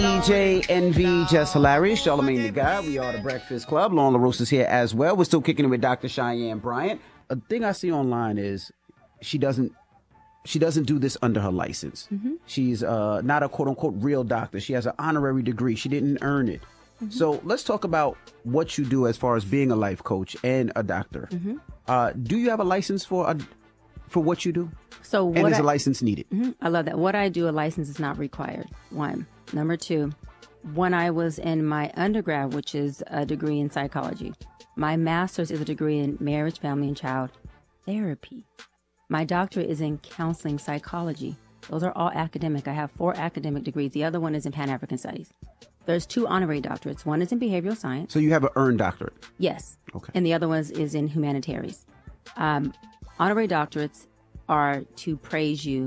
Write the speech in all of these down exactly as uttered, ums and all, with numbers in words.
D J N V, Just Hilarious, Charlamagne the Guy. We are the Breakfast Club. Lauren LaRosa is here as well. We're still kicking it with Doctor Cheyenne Bryant. A thing I see online is she doesn't she doesn't do this under her license. Mm-hmm. She's uh, not a quote-unquote real doctor. She has an honorary degree. She didn't earn it. Mm-hmm. So let's talk about what you do as far as being a life coach and a doctor. Mm-hmm. Uh, do you have a license for a, for what you do? So what and is I, a license needed? Mm-hmm, I love that. What I do, a license is not required. One. Number two, when I was in my undergrad, which is a degree in psychology, my master's is a degree in marriage, family, and child therapy. My doctorate is in counseling psychology. Those are all academic. I have four academic degrees. The other one is in Pan-African Studies. There's two honorary doctorates. One is in behavioral science. So you have an earned doctorate? Yes. Okay. And the other one is in humanitarians. Um, honorary doctorates are to praise you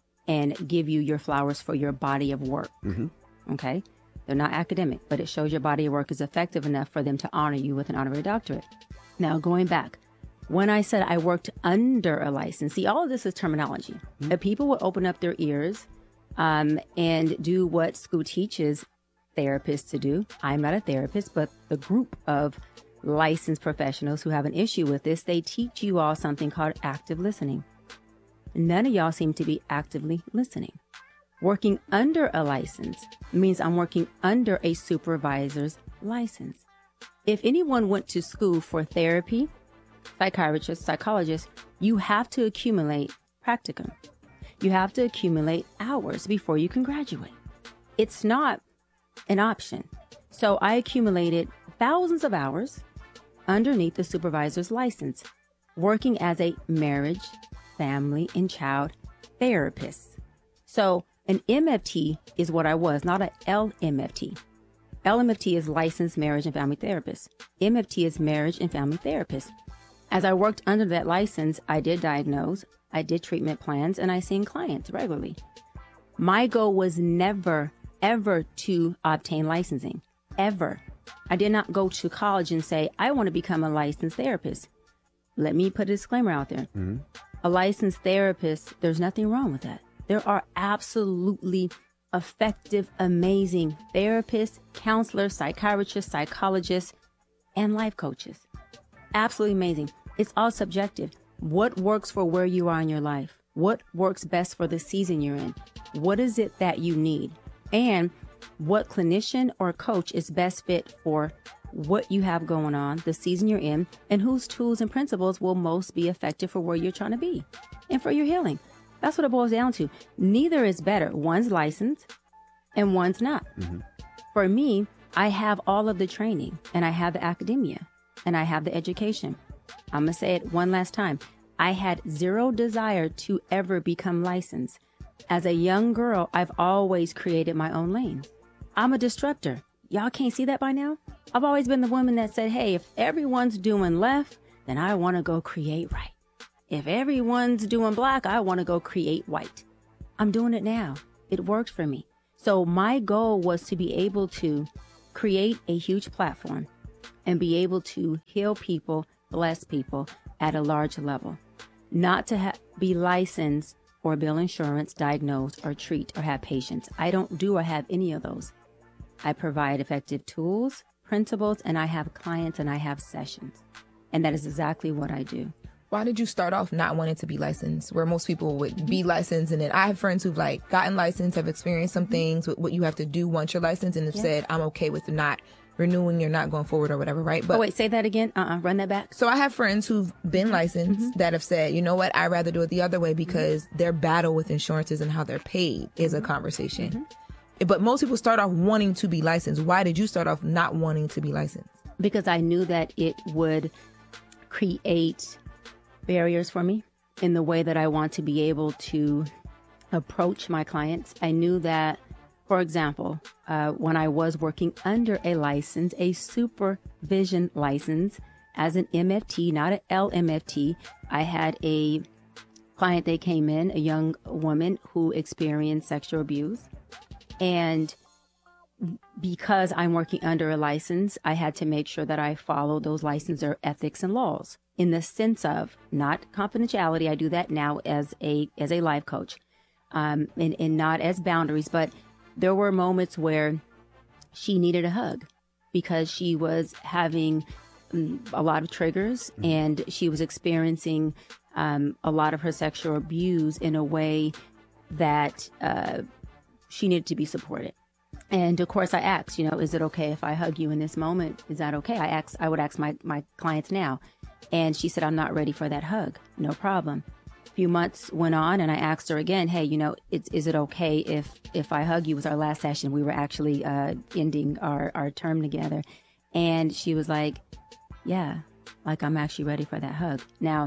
and give you your flowers for your body of work. Mm-hmm. Okay? They're not academic, but it shows your body of work is effective enough for them to honor you with an honorary doctorate. Now, going back, when I said I worked under a license, see, all of this is terminology. Mm-hmm. If people would open up their ears um, and do what school teaches therapists to do, I'm not a therapist, but the group of licensed professionals who have an issue with this, they teach you all something called active listening. None of y'all seem to be actively listening. Working under a license means I'm working under a supervisor's license. If anyone went to school for therapy, psychiatrist, psychologist, you have to accumulate practicum. You have to accumulate hours before you can graduate. It's not an option. So I accumulated thousands of hours underneath the supervisor's license, working as a marriage, family, and child therapist. So an M F T is what I was, not a L M F T. L M F T is licensed marriage and family therapist. M F T is marriage and family therapist. As I worked under that license, I did diagnose, I did treatment plans, and I seen clients regularly. My goal was never, ever to obtain licensing, ever. I did not go to college and say, I want to become a licensed therapist. Let me put a disclaimer out there. Mm-hmm. A licensed therapist, there's nothing wrong with that. There are absolutely effective, amazing therapists, counselors, psychiatrists, psychologists, and life coaches. Absolutely amazing. It's all subjective. What works for where you are in your life? What works best for the season you're in? What is it that you need? And what clinician or coach is best fit for what you have going on, the season you're in, and whose tools and principles will most be effective for where you're trying to be and for your healing. That's what it boils down to. Neither is better. One's licensed and one's not. Mm-hmm. For me, I have all of the training and I have the academia and I have the education. I'm going to say it one last time. I had zero desire to ever become licensed. As a young girl, I've always created my own lane. I'm a disruptor. Y'all can't see that by now? I've always been the woman that said, hey, if everyone's doing left, then I want to go create right. If everyone's doing black, I want to go create white. I'm doing it now. It worked for me. So my goal was to be able to create a huge platform and be able to heal people, bless people at a large level. Not to ha- be licensed or bill insurance, diagnose, or treat, or have patients. I don't do or have any of those. I provide effective tools, principles, and I have clients and I have sessions. And that is exactly what I do. Why did you start off not wanting to be licensed, where most people would be licensed? And then I have friends who've like gotten licensed, have experienced some things with what you have to do once you're licensed, and have yeah. said, I'm okay with not renewing or not going forward or whatever, right? But oh, wait, say that again. Uh-uh, run that back. So I have friends who've been licensed mm-hmm. that have said, you know what, I'd rather do it the other way because mm-hmm. their battle with insurances and how they're paid is mm-hmm. a conversation. Mm-hmm. But most people start off wanting to be licensed. Why did you start off not wanting to be licensed? Because I knew that it would create barriers for me in the way that I want to be able to approach my clients. I knew that, for example, uh, when I was working under a license, a supervision license as an M F T, not an L M F T, I had a client that came in, a young woman who experienced sexual abuse. And because I'm working under a license, I had to make sure that I follow those licensor ethics and laws in the sense of not confidentiality. I do that now as a as a life coach, um, and, and not as boundaries, but there were moments where she needed a hug because she was having um, a lot of triggers mm-hmm. and she was experiencing um, a lot of her sexual abuse in a way that uh, she needed to be supported. And of course I asked, you know, is it okay if I hug you in this moment? Is that okay? I asked, I would ask my, my clients now. And she said, I'm not ready for that hug. No problem. A few months went on and I asked her again, hey, you know, it's, is it okay if, if I hug you? It was our last session. We were actually uh, ending our, our term together. And she was like, yeah, like I'm actually ready for that hug. Now,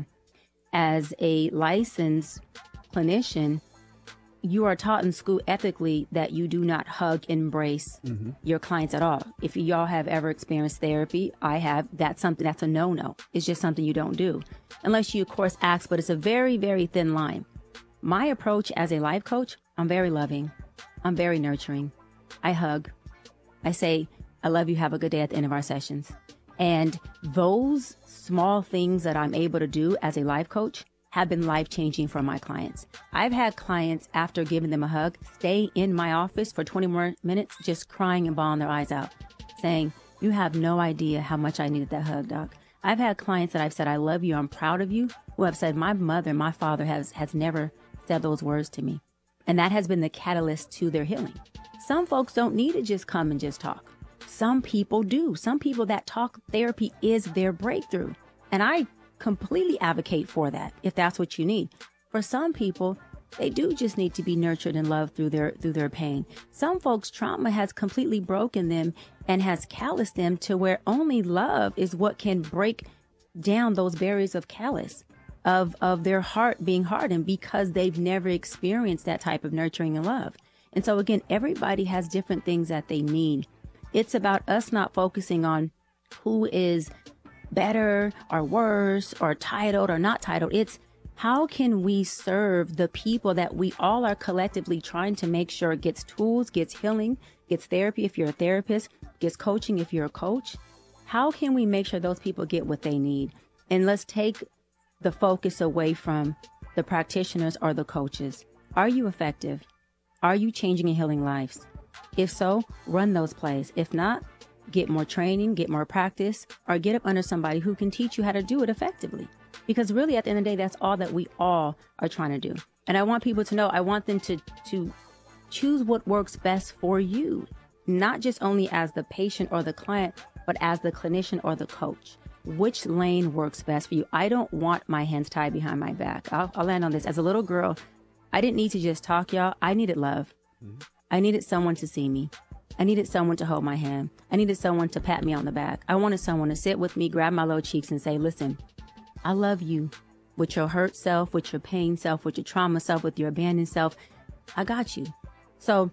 as a licensed clinician, you are taught in school ethically that you do not hug, embrace mm-hmm. your clients at all. If y'all have ever experienced therapy, I have, that's something, that's a no-no. It's just something you don't do. Unless you, of course, ask, but it's a very, very thin line. My approach as a life coach, I'm very loving. I'm very nurturing. I hug. I say, I love you, have a good day at the end of our sessions. And those small things that I'm able to do as a life coach have been life-changing for my clients. I've had clients, after giving them a hug, stay in my office for twenty more minutes just crying and bawling their eyes out, saying, you have no idea how much I needed that hug, doc. I've had clients that I've said, I love you, I'm proud of you, who have said, my mother, my father has, has never said those words to me. And that has been the catalyst to their healing. Some folks don't need to just come and just talk. Some people do. Some people, that talk therapy is their breakthrough. And I completely advocate for that if that's what you need. For some people, they do just need to be nurtured and loved through their through their pain. Some folks, trauma has completely broken them and has calloused them to where only love is what can break down those barriers of callous, of of their heart being hardened because they've never experienced that type of nurturing and love. And so again, everybody has different things that they need. It's about us not focusing on who is better or worse or titled or not titled. It's how can we serve the people that we all are collectively trying to make sure gets tools, gets healing, gets therapy if you're a therapist, gets coaching if you're a coach. How can we make sure those people get what they need? And let's take the focus away from the practitioners or the coaches. Are you effective? Are you changing and healing lives? If so, run those plays. If not, get more training, get more practice, or get up under somebody who can teach you how to do it effectively. Because really, at the end of the day, that's all that we all are trying to do. And I want people to know, I want them to, to choose what works best for you, not just only as the patient or the client, but as the clinician or the coach. Which lane works best for you? I don't want my hands tied behind my back. I'll, I'll land on this. As a little girl, I didn't need to just talk, y'all. I needed love. Mm-hmm. I needed someone to see me. I needed someone to hold my hand. I needed someone to pat me on the back. I wanted someone to sit with me, grab my little cheeks and say, listen, I love you with your hurt self, with your pain self, with your trauma self, with your abandoned self. I got you. So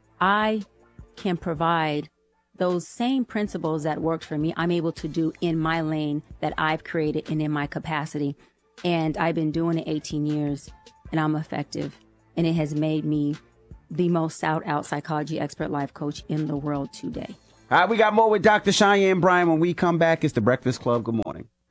I can provide those same principles that worked for me. I'm able to do in my lane that I've created and in my capacity. And I've been doing it eighteen years and I'm effective. And it has made me the most sought out psychology expert life coach in the world today. All right, we got more with Doctor Cheyenne Bryant when we come back. It's the Breakfast Club. Good morning.